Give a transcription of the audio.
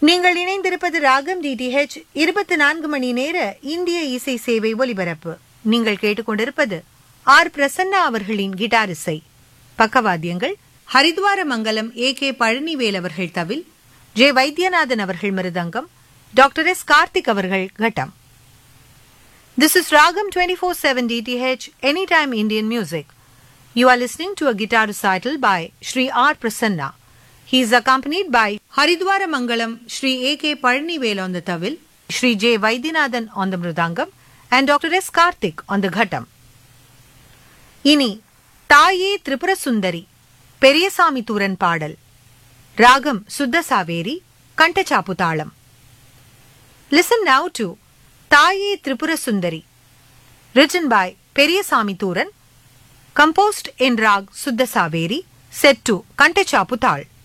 நீங்கள் இணைந்திருப்பது ராகம் DTH 24 மணி நேர இந்திய இசை சேவை ஒலிபரப்பு. நீங்கள் கேட்டுக்கொண்டிருப்பது ஆர் பிரசன்னா அவர்களின் கிட்டார் இசை. பக்கவாத்தியங்கள் ஹரித்வார மங்கலம் AK பழனிவேல் அவர்கள் தவில், J வைத்தியநாதன் அவர்கள் மிருதங்கம், டாக்டர் S கார்த்திக் அவர்கள் கட்டம். This is Ragam 24/7 DTH Anytime Indian Music. You are listening to a guitar recital by Shri R. Prasanna. He is accompanied by Haridwara Mangalam Shri AK Palanivel on the tawil, Shri J Vaidyanathan on the mridangam, and Dr. S Karthik on the ghattam. Ini Taye Tripura Sundari Periyasami Thuran Padal Ragam Suddha Saveri Kantachaputhalam. Listen now to Taye Tripura Sundari, written by Periyasami Thuran, composed in Rag Suddha Saveri, set to Kantachaputthal.